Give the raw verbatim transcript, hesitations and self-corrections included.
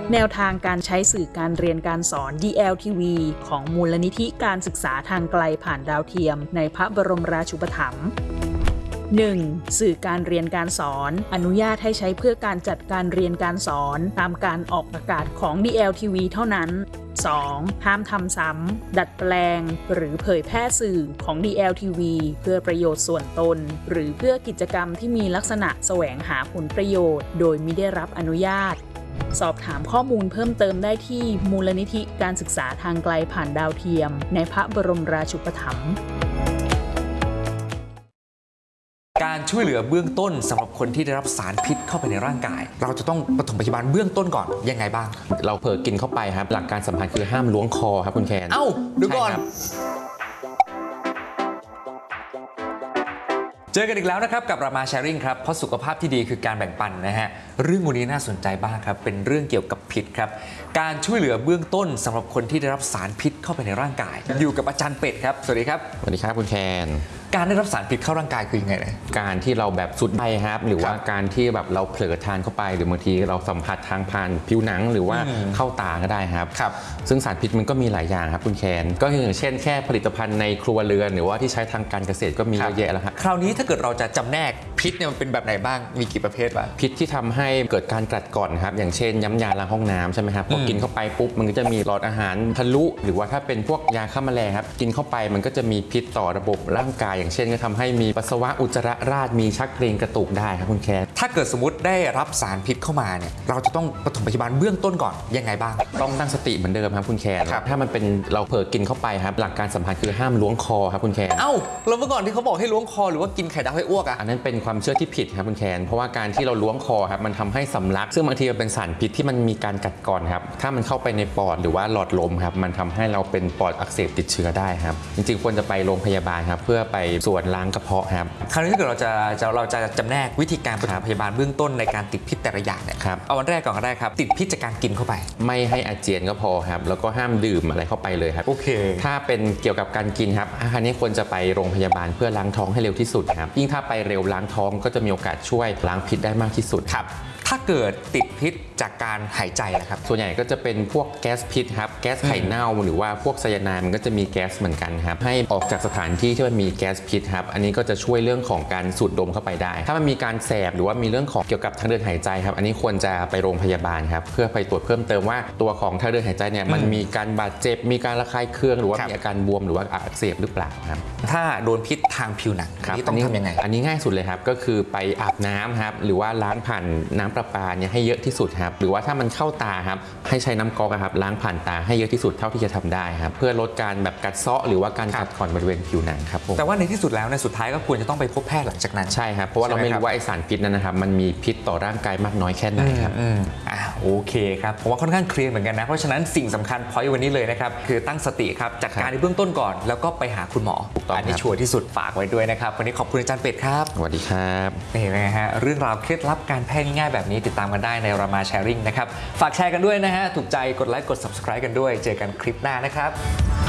แนวทางการใช้สื่อการเรียนการสอน ดี แอล ที วี ของมูลนิธิการศึกษาทางไกลผ่านดาวเทียมในพระบรมราชูปถัมภ์ หนึ่ง. สื่อการเรียนการสอนอนุญาตให้ใช้เพื่อการจัดการเรียนการสอนตามการออกอากาศของ ดี แอล ที วี เท่านั้น สอง. ห้ามทำซ้ำดัดแปลงหรือเผยแพร่สื่อของ ดี แอล ที วี เพื่อประโยชน์ส่วนตนหรือเพื่อกิจกรรมที่มีลักษณะแสวงหาผลประโยชน์โดยมิได้รับอนุญาตสอบถามข้อมูลเพิ่มเติมได้ที่มูลนิธิการศึกษาทางไกลผ่านดาวเทียมในพระบรมราชูปถัมภ์การช่วยเหลือเบื้องต้นสำหรับคนที่ได้รับสารพิษเข้าไปในร่างกายเราจะต้องปฐมพยาบาลเบื้องต้นก่อนยังไงบ้างเราเผลอกินเข้าไปครับหลักการสำคัญคือห้ามล้วงคอครับคุณแคนเอ้าดูก่อนเจอกันอีกแล้วนะครับกับรามาแชร์ริ่งครับเพราะสุขภาพที่ดีคือการแบ่งปันนะฮะเรื่องวันนี้น่าสนใจบ้างครับเป็นเรื่องเกี่ยวกับพิษครับการช่วยเหลือเบื้องต้นสำหรับคนที่ได้รับสารพิษเข้าไปในร่างกายอยู่กับอาจารย์เป็ดครับสวัสดีครับสวัสดีครับคุณแคนการได้รับสารพิษเข้าร่างกายคือยังไงนะการที่เราแบบสุดไปครับหรือว่าการที่แบบเราเผลอทานเข้าไปหรือบางทีเราสัมผัสทางผ่านผิวหนังหรือว่าเข้าตาก็ได้ครับครับซึ่งสารพิษมันก็มีหลายอย่างครับคุณแคนก็อย่างเช่นแค่ผลิตภัณฑ์ในครัวเรือนหรือว่าที่ใช้ทางการเกษตรก็มีเยอะแยะแล้วครับคราวนี้ถ้าเกิดเราจะจำแนกพิษเนี่ยมันเป็นแบบไหนบ้างมีกี่ประเภทบ้างพิษที่ทำให้เกิดการกัดกร่อนครับอย่างเช่นย้ำยาล้างห้องน้ำใช่ไหมครับพอกินเข้าไปปุ๊บมันก็จะมีหลอดอาหารทะลุหรือว่าถ้าเป็นพวกยาฆ่าแมลงครับกินเข้าไปมันก็จะมีพิษต่อระบบร่างกายอย่างเช่นก็ทำให้มีปัสสาวะอุจจาระราดมีชักเกร็งกระตุกได้ครับคุณแคทถ้าเกิดสมมติได้รับสารพิษเข้ามาเนี่ยเราจะต้องปฐมพยาบาลเบื้องต้นก่อนยังไงบ้างต้องตั้งสติเหมือนเดิมครับคุณแคทถ้ามันเป็นเราเผลอกินเข้าไปครับหลักการสำคัญคือห้ามล้วงคอครับคุณแคทเอ้าแล้วเมื่อก่อนที่เขาบอกให้ล้วงคอหรือว่ากินไข่ดาวให้อ้วกอ่ะอันนั้นเป็นความเชื่อที่ผิดครับคุณแคนเพราะว่าการที่เราล้วงคอครับมันทำให้สำลักซึ่งบางทีมันเป็นสารพิษที่มันมีการกัดกร่อนครับถ้ามันเข้าไปในปอดหรือว่าหลอดลมครับมันทำให้เราเป็นปอดอักเสบติดเชื้อได้ครับจริงๆควรจะไปโรงพยาบาลครับเพื่อไปส่วนล้างกระเพาะครับคราวนี้ถ้าเกิดเราจะเราจะจำแนกวิธีการปฐมพยาบาลเบื้องต้นในการติดพิษแต่ละอย่างเนี่ยเอาวันแรกก่อนก็ได้ครับติดพิษจากการกินเข้าไปไม่ให้อาเจียนก็พอครับแล้วก็ห้ามดื่มอะไรเข้าไปเลยครับโอเคถ้าเป็นเกี่ยวกับการกินครับอันนี้ควรจะไปโรงพยาบาลเพื่อล้างท้องให้เร็วที่สุดครับยิ่งถ้าไปเร็วล้างท้องก็จะมีโอกาสช่วยล้างพิษได้มากที่สุดครับถ้าเกิดติดพิษจากการหายใจนะครับส่วนใหญ่ก็จะเป็นพวกแก๊สพิษครับแก๊สไข่เน่าหรือว่าพวกไซยาไนด์มันก็จะมีแก๊สเหมือนกันครับให้ออกจากสถานที่ที่มันมีแก๊สพิษครับอันนี้ก็จะช่วยเรื่องของการสูดดมเข้าไปได้ถ้ามันมีการแสบหรือว่ามีเรื่องของเกี่ยวกับทางเดินหายใจครับอันนี้ควรจะไปโรงพยาบาลครับเพื่อไปตรวจเพิ่มเติมว่าตัวของทางเดินหายใจเนี่ยมันมีการบาดเจ็บมีการระคายเคืองหรือว่ามีอาการบวมหรือว่าอักเสบหรือเปล่าครับถ้าโดนพิษทางผิวหนังครับต้องทำยังไงอันนี้ง่ายสุดเลยครับก็คือไปอาบน้ำครับหรือว่าล้างผ่านน้ำประปาเนี่ยให้เยอะที่สุดครับหรือว่าถ้ามันเข้าตาครับให้ใช้น้ำก๊อกครับล้างผ่านตาให้เยอะที่สุดเท่าที่จะทำได้ครับเพื่อลดการแบบกัดเซาะหรือว่าการกัดกร่อนบริเวณผิวหนังครับผมแต่ว่าในที่สุดแล้วในสุดท้ายก็ควรจะต้องไปพบแพทย์หลังจากนั้นใช่ครับเพราะว่าเราไม่รู้ว่าไอสารพิษนั้นนะครับมันมีพิษต่อร่างกายมากน้อยแค่ไหนครับอ่าโอเคครับผมว่าค่อนข้างเคลียร์เหมือนกันนะเพราะฉะนั้นสิ่งสำคัญพอยต์วันนี้เลยนะครับคือตั้งสติครับจัดการในเบื้องต้นก่อนแล้วก็ไปหาคุณหมออันนี้ชัวร์ที่สุดฝากไว้ด้วยนะครับวันนี้ขอบคุณอาจารย์เป็ดครับสวัสดีครับเห็นไหมฮะเรื่องราวเคล็ดลับการแพทย์ง่ายแบบนี้ติดตามกันได้ในรามาแชร์ริ่งนะครับฝากแชร์กันด้วยนะฮะถูกใจกดไลค์กด ซับสไครบ์ กันด้วยเจอกันคลิปหน้านะครับ